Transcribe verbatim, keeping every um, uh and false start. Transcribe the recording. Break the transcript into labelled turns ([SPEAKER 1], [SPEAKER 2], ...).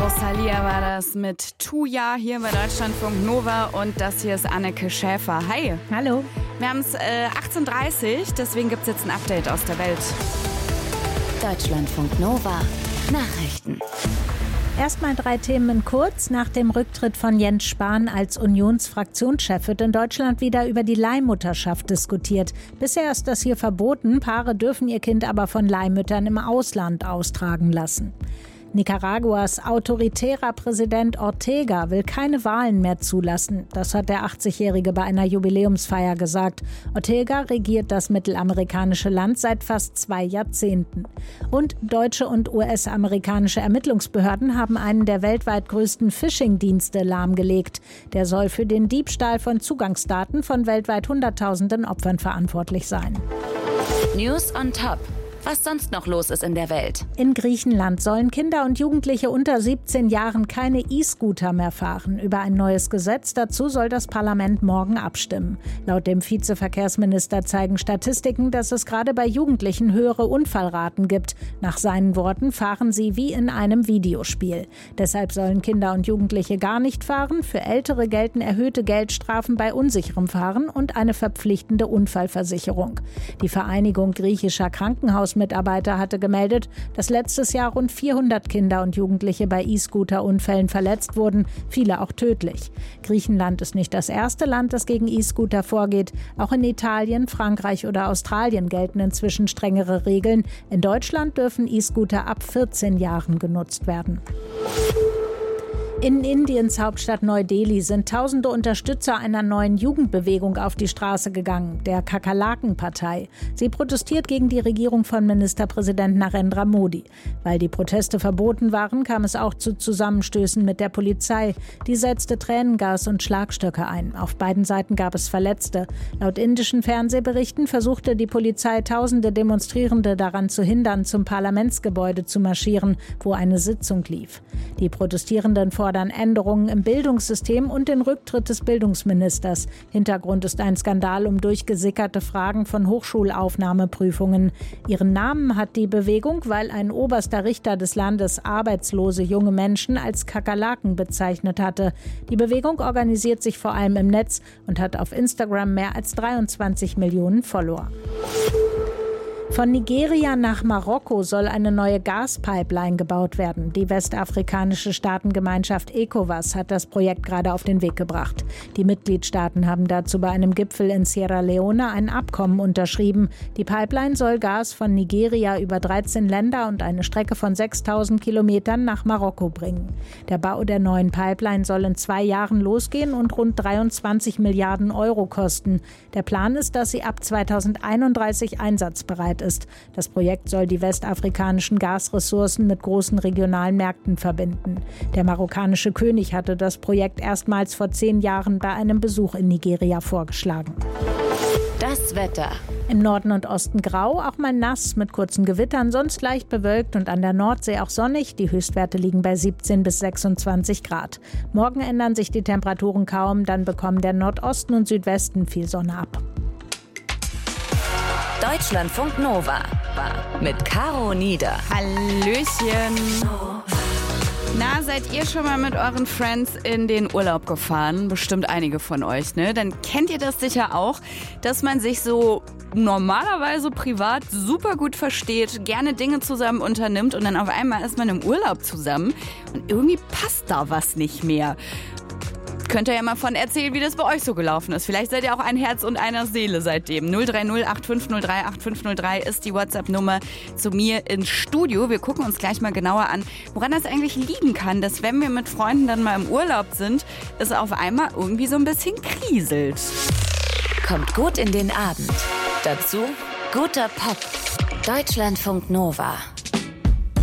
[SPEAKER 1] Rosalia war das mit Tuya hier bei Deutschlandfunk Nova und das hier ist Anneke Schäfer. Hi.
[SPEAKER 2] Hallo.
[SPEAKER 1] Wir haben es äh, achtzehn Uhr dreißig, deswegen gibt es jetzt ein Update aus der Welt.
[SPEAKER 3] Deutschlandfunk Nova Nachrichten.
[SPEAKER 2] Erstmal drei Themen kurz. Nach dem Rücktritt von Jens Spahn als Unionsfraktionschef wird in Deutschland wieder über die Leihmutterschaft diskutiert. Bisher ist das hier verboten. Paare dürfen ihr Kind aber von Leihmüttern im Ausland austragen lassen. Nicaraguas autoritärer Präsident Ortega will keine Wahlen mehr zulassen. Das hat der achtzigjährige bei einer Jubiläumsfeier gesagt. Ortega regiert das mittelamerikanische Land seit fast zwei Jahrzehnten. Und deutsche und U S-amerikanische Ermittlungsbehörden haben einen der weltweit größten Phishing-Dienste lahmgelegt. Der soll für den Diebstahl von Zugangsdaten von weltweit Hunderttausenden Opfern verantwortlich sein.
[SPEAKER 3] News on Top. Was sonst noch los ist in der Welt.
[SPEAKER 2] In Griechenland sollen Kinder und Jugendliche unter siebzehn Jahren keine E-Scooter mehr fahren. Über ein neues Gesetz dazu soll das Parlament morgen abstimmen. Laut dem Vizeverkehrsminister zeigen Statistiken, dass es gerade bei Jugendlichen höhere Unfallraten gibt. Nach seinen Worten fahren sie wie in einem Videospiel. Deshalb sollen Kinder und Jugendliche gar nicht fahren. Für Ältere gelten erhöhte Geldstrafen bei unsicherem Fahren und eine verpflichtende Unfallversicherung. Die Vereinigung griechischer Krankenhaus Mitarbeiter hatte gemeldet, dass letztes Jahr rund vierhundert Kinder und Jugendliche bei E-Scooter-Unfällen verletzt wurden, viele auch tödlich. Griechenland ist nicht das erste Land, das gegen E-Scooter vorgeht. Auch in Italien, Frankreich oder Australien gelten inzwischen strengere Regeln. In Deutschland dürfen E-Scooter ab vierzehn Jahren genutzt werden. In Indiens Hauptstadt Neu-Delhi sind tausende Unterstützer einer neuen Jugendbewegung auf die Straße gegangen, der Kakerlaken-Partei. Sie protestiert gegen die Regierung von Ministerpräsident Narendra Modi. Weil die Proteste verboten waren, kam es auch zu Zusammenstößen mit der Polizei. Die setzte Tränengas und Schlagstöcke ein. Auf beiden Seiten gab es Verletzte. Laut indischen Fernsehberichten versuchte die Polizei, tausende Demonstrierende daran zu hindern, zum Parlamentsgebäude zu marschieren, wo eine Sitzung lief. Die Protestierenden fordern Änderungen im Bildungssystem und den Rücktritt des Bildungsministers. Hintergrund ist ein Skandal um durchgesickerte Fragen von Hochschulaufnahmeprüfungen. Ihren Namen hat die Bewegung, weil ein oberster Richter des Landes arbeitslose junge Menschen als Kakerlaken bezeichnet hatte. Die Bewegung organisiert sich vor allem im Netz und hat auf Instagram mehr als dreiundzwanzig Millionen Follower. Von Nigeria nach Marokko soll eine neue Gaspipeline gebaut werden. Die westafrikanische Staatengemeinschaft ECOWAS hat das Projekt gerade auf den Weg gebracht. Die Mitgliedstaaten haben dazu bei einem Gipfel in Sierra Leone ein Abkommen unterschrieben. Die Pipeline soll Gas von Nigeria über dreizehn Länder und eine Strecke von sechstausend Kilometern nach Marokko bringen. Der Bau der neuen Pipeline soll in zwei Jahren losgehen und rund dreiundzwanzig Milliarden Euro kosten. Der Plan ist, dass sie ab zweitausendeinunddreißig einsatzbereit ist. Das Projekt soll die westafrikanischen Gasressourcen mit großen regionalen Märkten verbinden. Der marokkanische König hatte das Projekt erstmals vor zehn Jahren bei einem Besuch in Nigeria vorgeschlagen.
[SPEAKER 3] Das Wetter.
[SPEAKER 2] Im Norden und Osten grau, auch mal nass mit kurzen Gewittern, sonst leicht bewölkt und an der Nordsee auch sonnig. Die Höchstwerte liegen bei siebzehn bis sechsundzwanzig Grad. Morgen ändern sich die Temperaturen kaum, dann bekommen der Nordosten und Südwesten viel Sonne ab.
[SPEAKER 3] Deutschlandfunk Nova mit Caro Nieder.
[SPEAKER 1] Hallöchen. Na, seid ihr schon mal mit euren Friends in den Urlaub gefahren? Bestimmt einige von euch, ne? Dann kennt ihr das sicher auch, dass man sich so normalerweise privat super gut versteht, gerne Dinge zusammen unternimmt und dann auf einmal ist man im Urlaub zusammen und irgendwie passt da was nicht mehr. Könnt ihr ja mal von erzählen, wie das bei euch so gelaufen ist. Vielleicht seid ihr auch ein Herz und einer Seele seitdem. null drei null acht fünf null drei acht fünf null drei ist die WhatsApp-Nummer zu mir ins Studio. Wir gucken uns gleich mal genauer an, woran das eigentlich liegen kann, dass wenn wir mit Freunden dann mal im Urlaub sind, es auf einmal irgendwie so ein bisschen kriselt.
[SPEAKER 3] Kommt gut in den Abend. Dazu guter Pop. Deutschlandfunk Nova.